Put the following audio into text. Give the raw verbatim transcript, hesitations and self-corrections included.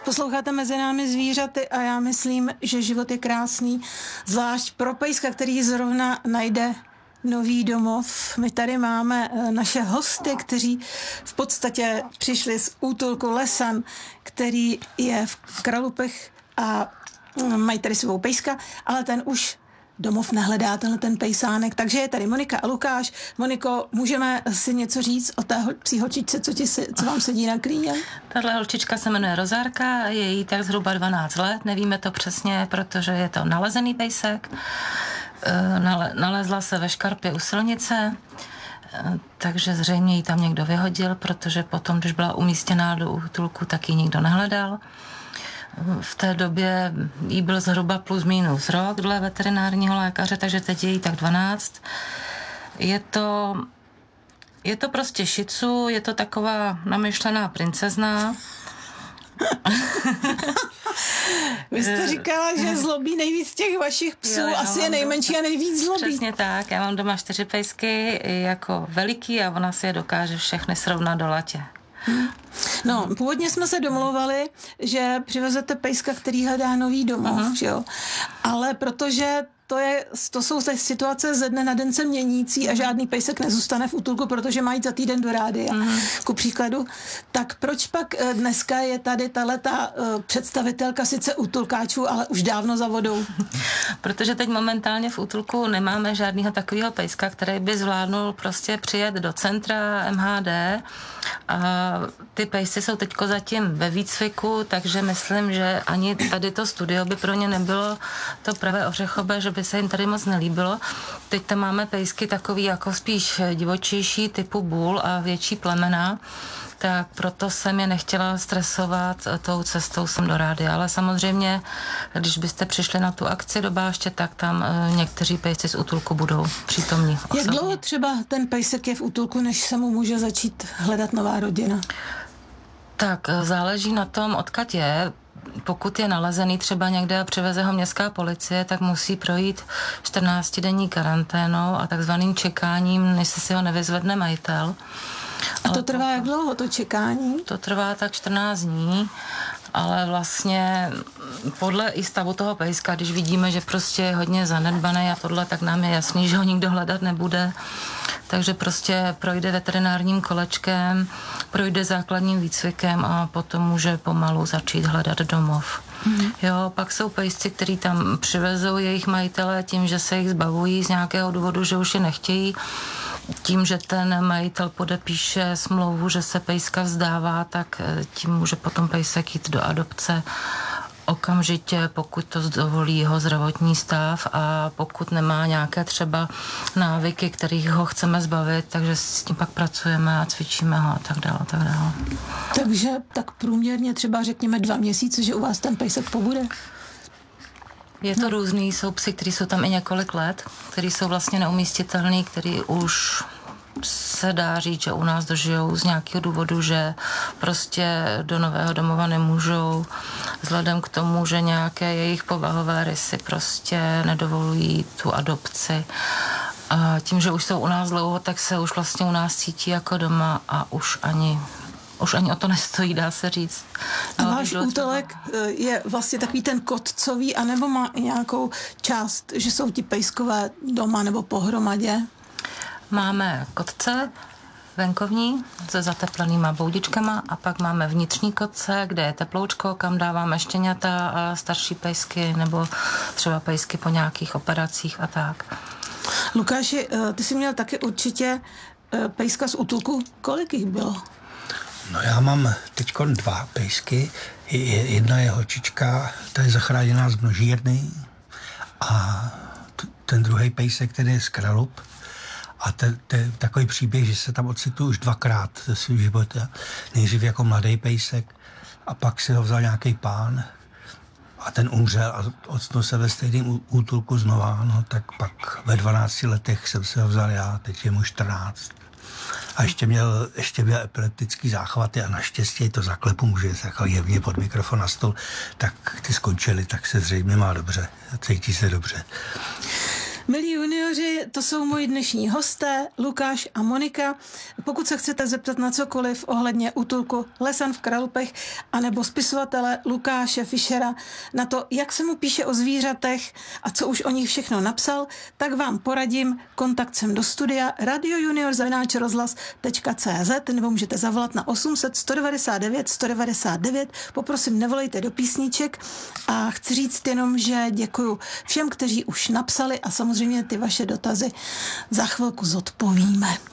Posloucháte Mezi námi zvířaty a já myslím, že život je krásný, zvlášť pro pejska, který zrovna najde nový domov. My tady máme naše hosty, kteří v podstatě přišli z útulku Lesan, který je v Kralupech a mají tady svou pejska, ale ten už domov nehledá, tenhle ten pejsánek. Takže je tady Monika a Lukáš. Moniko, můžeme si něco říct o té psí holčičce, co, ti si, co vám sedí na klíně? Tahle holčička se jmenuje Rozárka, je jí tak zhruba dvanáct let, nevíme to přesně, protože je to nalezený pejsek. Nale, nalezla se ve škarpě u silnice, takže zřejmě ji tam někdo vyhodil, protože potom, když byla umístěná do útulku, tak ji nikdo nehledal. V té době jí byl zhruba plus minus rok dle veterinárního lékaře, takže teď je jí tak dvanáct. Je to, je to prostě Shih Tzu, je to taková namyšlená princezna. Vy jste říkala, že zlobí nejvíc těch vašich psů, jo, jo, asi je nejmenší a nejvíc zlobí. Přesně tak, já mám doma čtyři pejsky jako veliký a ona si je dokáže všechny srovnat do latě. Hmm. No, původně jsme se domlouvali, že přivezete pejska, který hledá nový domov, uh-huh. že jo? Ale protože to, je, to jsou situace ze dne na den se měnící a žádný pejsek nezůstane v útulku, protože mají za týden do rádia, uh-huh. ku příkladu. Tak proč pak dneska je tady tahleta uh, představitelka sice útulkáčů, ale už dávno za vodou? Protože teď momentálně v útulku nemáme žádného takového pejska, který by zvládnul prostě přijet do centra M H D. A ty pejsci jsou teďko zatím ve výcviku, takže myslím, že ani tady to studio by pro ně nebylo to pravé ořechové, že by se jim tady moc nelíbilo. Teď tam máme pejsky takový jako spíš divočejší typu bull a větší plemena, tak proto jsem je nechtěla stresovat tou cestou sem do rádia. Ale samozřejmě, když byste přišli na tu akci do Báště, tak tam někteří pejsci z útulku budou přítomní. Osobně. Jak dlouho třeba ten pejsek je v útulku, než se mu může začít hledat nová rodina? Tak záleží na tom, odkud je. Pokud je nalezený třeba někde a přiveze ho městská policie, tak musí projít čtrnáctidenní karanténou a takzvaným čekáním, než se si ho nevyzvedne majitel. A to trvá jak dlouho, to čekání? To trvá tak čtrnáct dní, ale vlastně podle i stavu toho pejska, když vidíme, že prostě je hodně zanedbaný a tohle, tak nám je jasný, že ho nikdo hledat nebude. Takže prostě projde veterinárním kolečkem, projde základním výcvikem a potom může pomalu začít hledat domov. Mm-hmm. Jo, pak jsou pejsci, kteří tam přivezou jejich majitele tím, že se jich zbavují z nějakého důvodu, že už je nechtějí. Tím, že ten majitel podepíše smlouvu, že se pejska vzdává, tak tím může potom pejsek jít do adopce okamžitě, pokud to dovolí jeho zdravotní stav a pokud nemá nějaké třeba návyky, kterých ho chceme zbavit, takže s tím pak pracujeme a cvičíme ho a tak dále, a tak dále. Takže tak průměrně třeba řekněme dva měsíce, že u vás ten pejsek pobude? Je to no. různý, jsou psy, kteří jsou tam i několik let, kteří jsou vlastně neumístitelný, který už se dá říct, že u nás dožijou z nějakého důvodu, že prostě do nového domova nemůžou, vzhledem k tomu, že nějaké jejich povahové rysy prostě nedovolují tu adopci. A tím, že už jsou u nás dlouho, tak se už vlastně u nás cítí jako doma a už ani Už ani o to nestojí, dá se říct. A váš útulek je vlastně takový ten kotcový, anebo má i nějakou část, že jsou ti pejskové doma nebo pohromadě? Máme kotce venkovní se zateplenýma boudičkama a pak máme vnitřní kotce, kde je teploučko, kam dáváme štěňata a starší pejsky nebo třeba pejsky po nějakých operacích a tak. Lukáši, ty jsi měl taky určitě pejska z útulku. Kolik jich bylo? No já mám teďkon dva pejsky. Jedna je holčička, ta je zachráněná z množírny a t- ten druhý pejsek, ten je z Kralup. A ten, ten takový příběh, že se tam ocitl už dvakrát ze svého života. Nejdřív jako mladý pejsek a pak si ho vzal nějaký pán a ten umřel a ocitl se ve stejném útulku znova. No tak pak ve dvanácti letech jsem se ho vzal já, teď je mu čtrnáct. A ještě měl, ještě měl epileptický záchvaty a naštěstí to zaklepu, může se jako jevně pod mikrofon na stůl, tak ty skončily, tak se zřejmě má dobře, cítí se dobře. Milí junioři, to jsou moji dnešní hosté, Lukáš a Monika. Pokud se chcete zeptat na cokoliv ohledně útulku Lesan v Kralupech, anebo spisovatele Lukáše Fischera na to, jak se mu píše o zvířatech a co už o nich všechno napsal, tak vám poradím kontakt sem do studia radiojunior zavináč rozhlas tečka cé zet nebo můžete zavolat na osm set sto devadesát devět sto devadesát devět. Poprosím, nevolejte do písniček a chci říct jenom, že děkuju všem, kteří už napsali a samozřejmě ty vaše dotazy za chvilku zodpovíme.